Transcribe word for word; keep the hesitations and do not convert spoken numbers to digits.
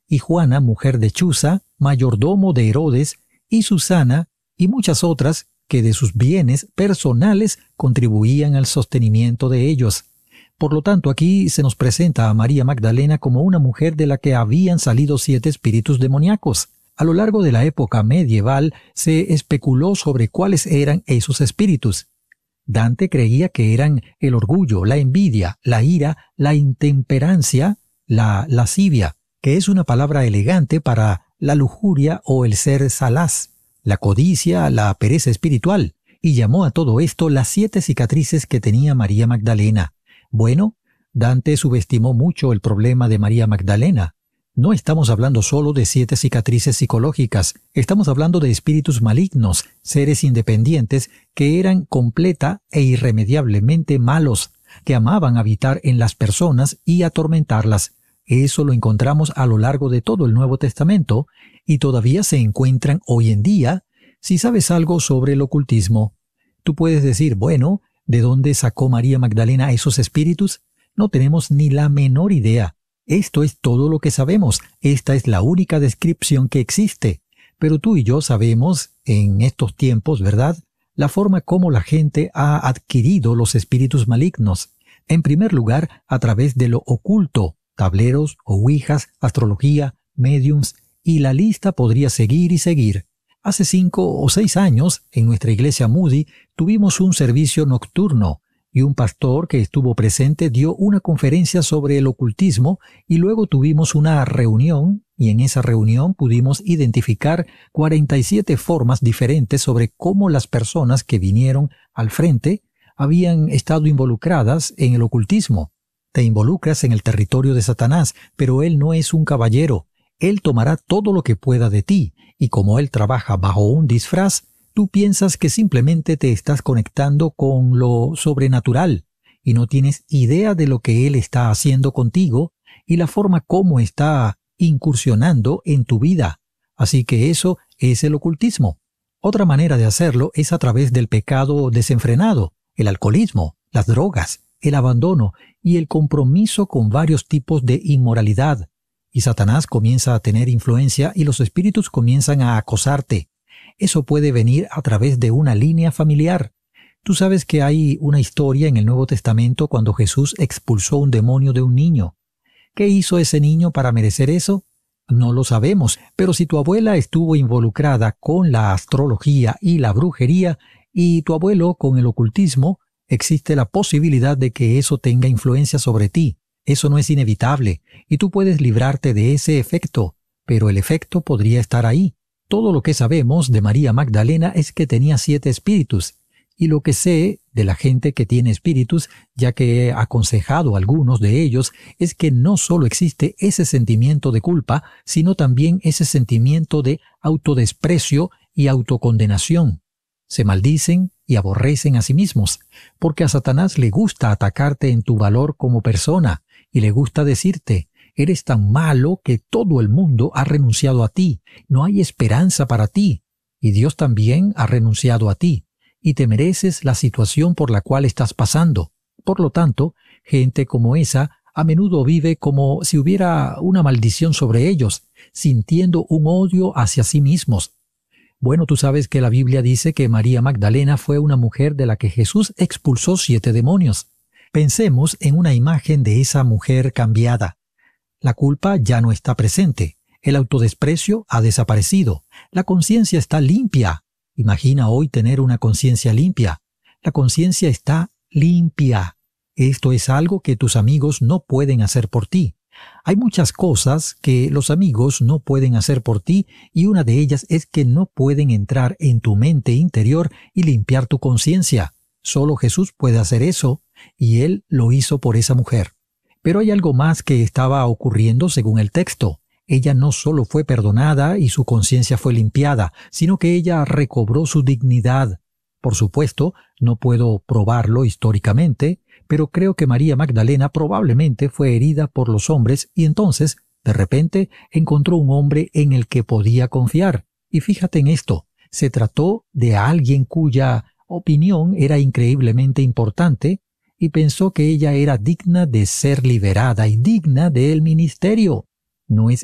y Juana, mujer de Chuza, mayordomo de Herodes, y Susana, y muchas otras que de sus bienes personales contribuían al sostenimiento de ellos. Por lo tanto, aquí se nos presenta a María Magdalena como una mujer de la que habían salido siete espíritus demoníacos. A lo largo de la época medieval se especuló sobre cuáles eran esos espíritus. Dante creía que eran el orgullo, la envidia, la ira, la intemperancia, la lascivia, que es una palabra elegante para la lujuria o el ser salaz, la codicia, la pereza espiritual, y llamó a todo esto las siete cicatrices que tenía María Magdalena. Bueno, Dante subestimó mucho el problema de María Magdalena. No estamos hablando solo de siete cicatrices psicológicas, estamos hablando de espíritus malignos, seres independientes que eran completa e irremediablemente malos, que amaban habitar en las personas y atormentarlas. Eso lo encontramos a lo largo de todo el Nuevo Testamento y todavía se encuentran hoy en día. Si sabes algo sobre el ocultismo, tú puedes decir, bueno, ¿de dónde sacó María Magdalena esos espíritus? No tenemos ni la menor idea. Esto es todo lo que sabemos. Esta es la única descripción que existe. Pero tú y yo sabemos, en estos tiempos, ¿verdad?, la forma como la gente ha adquirido los espíritus malignos. En primer lugar, a través de lo oculto, tableros, ouijas, astrología, mediums, y la lista podría seguir y seguir. Hace cinco o seis años, en nuestra iglesia Moody, tuvimos un servicio nocturno, y un pastor que estuvo presente dio una conferencia sobre el ocultismo y luego tuvimos una reunión y en esa reunión pudimos identificar cuarenta y siete formas diferentes sobre cómo las personas que vinieron al frente habían estado involucradas en el ocultismo. Te involucras en el territorio de Satanás, pero él no es un caballero. Él tomará todo lo que pueda de ti y como él trabaja bajo un disfraz, tú piensas que simplemente te estás conectando con lo sobrenatural y no tienes idea de lo que Él está haciendo contigo y la forma como está incursionando en tu vida. Así que eso es el ocultismo. Otra manera de hacerlo es a través del pecado desenfrenado, el alcoholismo, las drogas, el abandono y el compromiso con varios tipos de inmoralidad. Y Satanás comienza a tener influencia y los espíritus comienzan a acosarte. Eso puede venir a través de una línea familiar. Tú sabes que hay una historia en el Nuevo Testamento cuando Jesús expulsó un demonio de un niño. ¿Qué hizo ese niño para merecer eso? No lo sabemos, pero si tu abuela estuvo involucrada con la astrología y la brujería y tu abuelo con el ocultismo, existe la posibilidad de que eso tenga influencia sobre ti. Eso no es inevitable y tú puedes librarte de ese efecto, pero el efecto podría estar ahí. Todo lo que sabemos de María Magdalena es que tenía siete espíritus, y lo que sé de la gente que tiene espíritus, ya que he aconsejado a algunos de ellos, es que no solo existe ese sentimiento de culpa, sino también ese sentimiento de autodesprecio y autocondenación. Se maldicen y aborrecen a sí mismos, porque a Satanás le gusta atacarte en tu valor como persona, y le gusta decirte, eres tan malo que todo el mundo ha renunciado a ti, no hay esperanza para ti, y Dios también ha renunciado a ti, y te mereces la situación por la cual estás pasando. Por lo tanto, gente como esa a menudo vive como si hubiera una maldición sobre ellos, sintiendo un odio hacia sí mismos. Bueno, tú sabes que la Biblia dice que María Magdalena fue una mujer de la que Jesús expulsó siete demonios. Pensemos en una imagen de esa mujer cambiada. La culpa ya no está presente, el autodesprecio ha desaparecido, la conciencia está limpia. Imagina hoy tener una conciencia limpia. La conciencia está limpia. Esto es algo que tus amigos no pueden hacer por ti. Hay muchas cosas que los amigos no pueden hacer por ti y una de ellas es que no pueden entrar en tu mente interior y limpiar tu conciencia. Solo Jesús puede hacer eso y Él lo hizo por esa mujer. Pero hay algo más que estaba ocurriendo según el texto. Ella no solo fue perdonada y su conciencia fue limpiada, sino que ella recobró su dignidad. Por supuesto, no puedo probarlo históricamente, pero creo que María Magdalena probablemente fue herida por los hombres y entonces, de repente, encontró un hombre en el que podía confiar. Y fíjate en esto, se trató de alguien cuya opinión era increíblemente importante y pensó que ella era digna de ser liberada y digna del ministerio. ¿No es